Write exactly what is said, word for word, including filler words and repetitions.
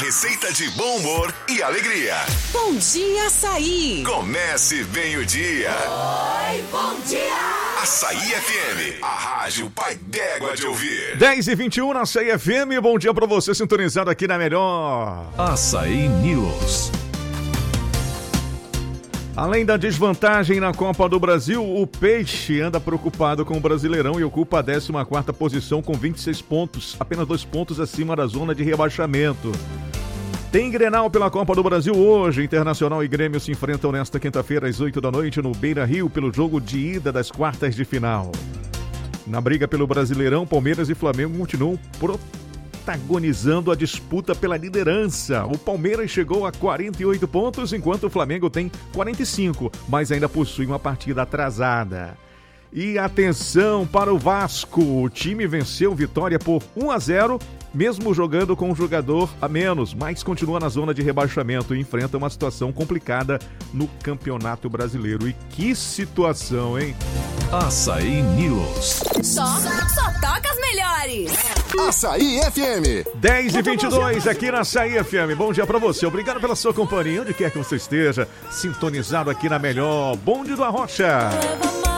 receita de bom humor e alegria. Bom dia, Açaí. Comece bem o dia. Oi, bom dia. Açaí F M, a rádio pai d'égua de ouvir. dez e vinte e um na Açaí F M, bom dia pra você sintonizado aqui na melhor. Açaí News. Além da desvantagem na Copa do Brasil, o Peixe anda preocupado com o Brasileirão e ocupa a décima quarta posição com vinte e seis pontos, apenas dois pontos acima da zona de rebaixamento. Tem Grenal pela Copa do Brasil hoje. Internacional e Grêmio se enfrentam nesta quinta-feira às oito da noite no Beira-Rio pelo jogo de ida das quartas de final. Na briga pelo Brasileirão, Palmeiras e Flamengo continuam protagonizando a disputa pela liderança. O Palmeiras chegou a quarenta e oito pontos, enquanto o Flamengo tem quarenta e cinco, mas ainda possui uma partida atrasada. E atenção para o Vasco, o time venceu Vitória por um a zero, mesmo jogando com um jogador a menos, mas continua na zona de rebaixamento e enfrenta uma situação complicada no Campeonato Brasileiro. E que situação, hein? Açaí News. Só, só toca as melhores. Açaí F M. dez e vinte e dois aqui na Açaí F M. Bom dia pra você. Obrigado pela sua companhia. Onde quer que você esteja, sintonizado aqui na melhor. Bonde do Arrocha.